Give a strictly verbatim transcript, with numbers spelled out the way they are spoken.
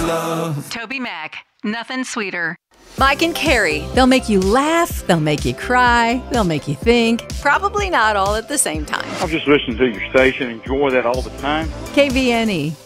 love. Toby Mac, nothing sweeter. Mike and Carrie, they'll make you laugh, they'll make you cry, they'll make you think. Probably not all at the same time. I'm just listening to your station, enjoy that all the time. K V N E.